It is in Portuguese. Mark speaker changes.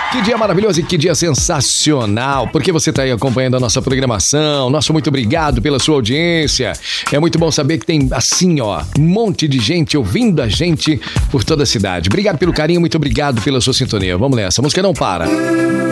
Speaker 1: Que dia maravilhoso e que dia sensacional, porque você está aí acompanhando a nossa programação. Nosso muito obrigado pela sua audiência. É muito bom saber que tem, assim, ó, um monte de gente ouvindo a gente por toda a cidade. Obrigado pelo carinho, muito obrigado pela sua sintonia. Vamos nessa, a música não para.